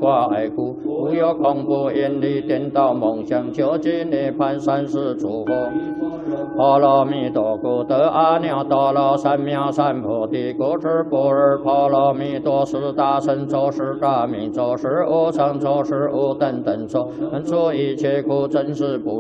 挂爱苦，无有恐怖引力颠倒梦想，究竟涅槃三世诸佛。波罗蜜多故得阿耨多罗三藐三菩提，故知般若波罗蜜多是大乘咒，是大明咒，是无上咒，是无等等咒，能除一切苦，真实不